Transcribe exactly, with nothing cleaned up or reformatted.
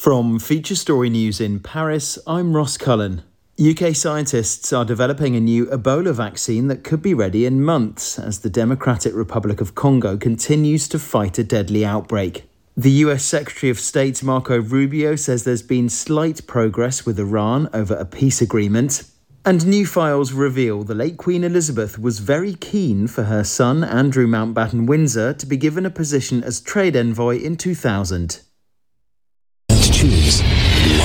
From Feature Story News in Paris, I'm Ross Cullen. U K scientists are developing a new Ebola vaccine that could be ready in months as the Democratic Republic of Congo continues to fight a deadly outbreak. The U S Secretary of State Marco Rubio says there's been slight progress with Iran over a peace agreement. And new files reveal the late Queen Elizabeth was very keen for her son Andrew Mountbatten Windsor to be given a position as trade envoy in two thousand.